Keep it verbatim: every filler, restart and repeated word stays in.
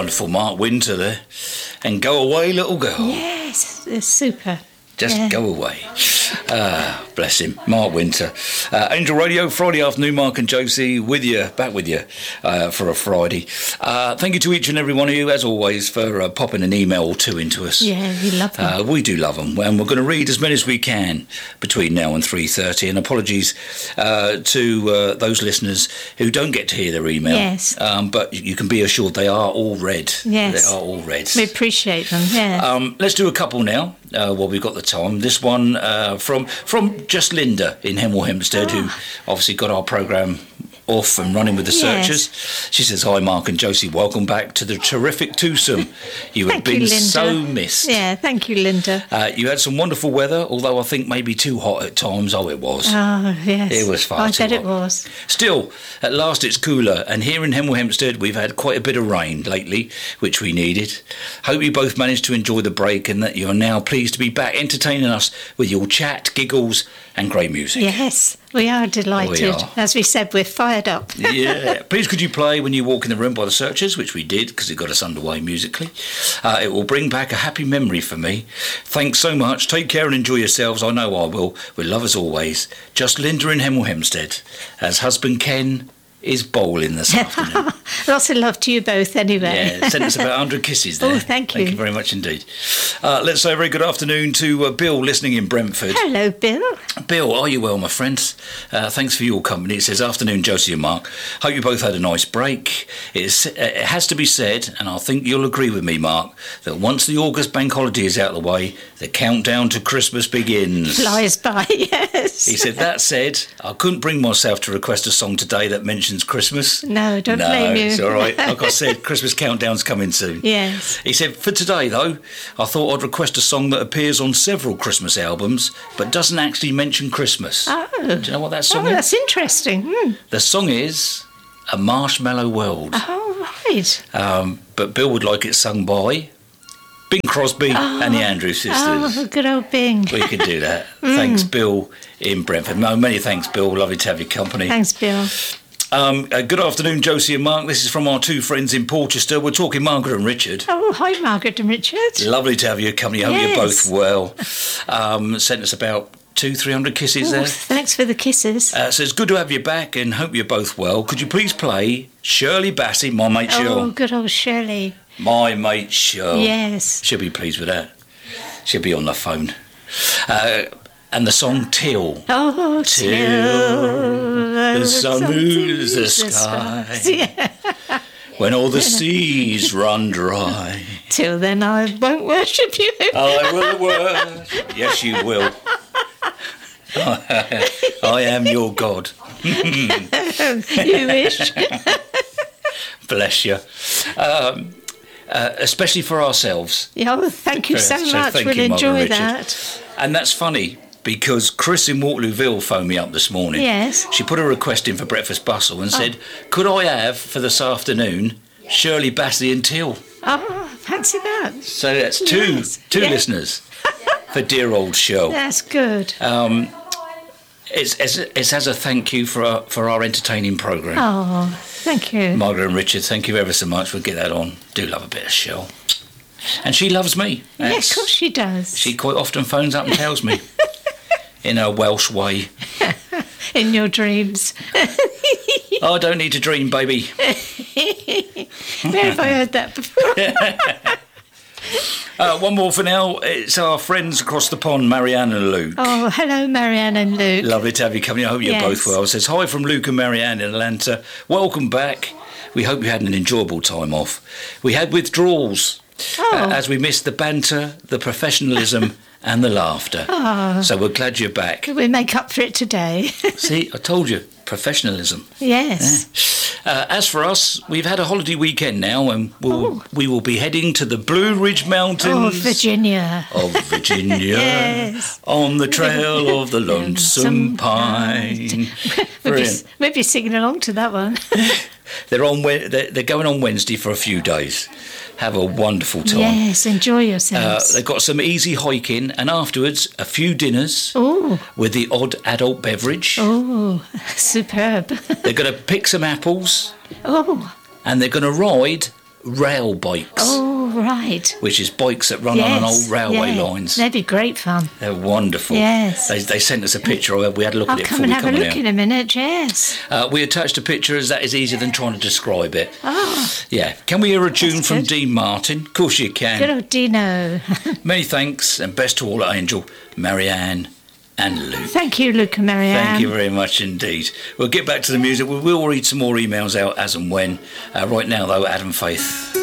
wonderful Mark Winter there. And Go Away, Little Girl. Yes, it's super. Just yeah. go away. Ah, bless him. Mark Winter. Uh, Angel Radio, Friday afternoon, Mark and Josie with you, back with you uh, for a Friday. Uh, thank you to each and every one of you, as always, for uh, popping an email or two into us. Yeah, we love them. Uh, we do love them. And we're going to read as many as we can between now and three thirty. And apologies uh, to uh, those listeners who don't get to hear their email. Yes. Um, but you can be assured they are all read. Yes. They are all read. We appreciate them, yeah. Um, let's do a couple now, uh, while we've got the time. This one uh, from from just Linda in Hemel Hempstead, oh. who obviously got our programme off and running with the yes. searchers. She says, hi Mark and Josie, welcome back to the terrific twosome. You have been you, so missed. Yeah, thank you, Linda. Uh, you had some wonderful weather, although I think maybe too hot at times. Oh, it was. Oh, yes. It was far I too bet hot. it was. Still, at last it's cooler, and here in Hemel Hempstead we've had quite a bit of rain lately, which we needed. Hope you both managed to enjoy the break and that you're now pleased to be back entertaining us with your chat, giggles and great music. Yes, we are delighted. We are. As we said, we're fired up. Yeah. Please could you play When You Walk in the Room by the Searchers, which we did because it got us underway musically. Uh, it will bring back a happy memory for me. Thanks so much. Take care and enjoy yourselves. I know I will. With love as always. Just Linda in Hemel Hempstead. As husband Ken is bowling this afternoon. Lots of love to you both anyway. Yeah, sent us about one hundred kisses there. Oh, thank you. Thank you very much indeed. Uh, let's say a very good afternoon to uh, Bill listening in Brentford. Hello, Bill. Bill, are you well, my friend? Uh, thanks for your company. It says, afternoon, Josie and Mark. Hope you both had a nice break. It's, uh, it has to be said, and I think you'll agree with me, Mark, that once the August bank holiday is out of the way, the countdown to Christmas begins. Flies by, yes. He said, that said, I couldn't bring myself to request a song today that mentions Christmas. No, don't no, blame you. It's all right. Like I said, Christmas countdown's coming soon. Yes. He said, for today, though, I thought I'd request a song that appears on several Christmas albums, but doesn't actually mention Christmas. Oh. Do you know what that song oh, is? that's interesting. Hmm. The song is A Marshmallow World. Oh, right. Um, but Bill would like it sung by Bing Crosby oh. and the Andrews Sisters. Oh, good old Bing. We could do that. mm. Thanks, Bill in Brentford. No, many thanks, Bill. Lovely to have your company. Thanks, Bill. Um, uh, good afternoon, Josie and Mark. This is from our two friends in Porchester. We're talking Margaret and Richard. Oh, hi, Margaret and Richard. Lovely to have your company. I hope yes. you're both well. Um, sent us about two, three hundred kisses oh, there. Thanks for the kisses. Uh, so it's good to have you back and hope you're both well. Could you please play Shirley Bassey, My Mate Shirl? Oh, good old Shirley. My Mate Shirl. Yes. She'll be pleased with that. She'll be on the phone. Uh, and the song Till. Oh, Till, till the sun moves the sky. sky. Yeah. When all the seas run dry. Till then I won't worship you. I will worship. Yes, you will. I am your God. You wish. Bless you. Um, uh, especially for ourselves. Yeah, oh, thank you so, so much. We'll you, enjoy that. And that's funny because Chris in Waterlooville phoned me up this morning. Yes. She put a request in for Breakfast Bustle and oh. said, could I have, for this afternoon, Shirley Bassey and Till? Oh, fancy that. So that's two, yes. two yes. listeners for dear old Shirl. That's good. Um, it's, it's, it's as a thank you for our, for our entertaining programme. Oh, thank you. Margaret and Richard, thank you ever so much. We'll get that on. Do love a bit of Shirl. And she loves me. Yeah, of course she does. She quite often phones up and tells me in her Welsh way. In your dreams. Oh, I don't need to dream, baby. Where have I heard that before? uh, one more for now. It's our friends across the pond, Marianne and Luke. Oh, hello, Marianne and Luke. Lovely to have you company. I hope you're yes. both well. It says, hi from Luke and Marianne in Atlanta. Welcome back. We hope you had an enjoyable time off. We had withdrawals. Oh. Uh, as we missed the banter, the professionalism and the laughter. Oh. So we're glad you're back. We make up for it today. See, I told you, professionalism. Yes. Yeah. Uh, as for us, we've had a holiday weekend now and we'll, oh. we will be heading to the Blue Ridge Mountains. Oh, Virginia. Of Virginia. Yes. On the trail of the lonesome pine. We'll be, we'll be singing along to that one. They're on. They're, they're going on Wednesday for a few days. Have a wonderful time. Yes, enjoy yourselves. Uh, they've got some easy hiking, and afterwards a few dinners Ooh. with the odd adult beverage. Oh, superb! They're going to pick some apples. Oh, and they're going to ride rail bikes, Oh, right. which is bikes that run Yes. on old railway yeah. lines. They'd be great fun. They're wonderful. Yes. They, they sent us a picture. We had a look I'll at it come before and we have a come on look air. in a minute, yes. Uh, we attached a picture as that is easier than trying to describe it. Oh, Yeah. Can we hear a tune That's from good. Dean Martin? Of course you can. good old Dino. Many thanks and best to all at Angel, Marianne and Luke. Thank you, Luke and Marianne. Thank you very much indeed. We'll get back to the music. We will read some more emails out as and when. Uh, right now, though, Adam Faith.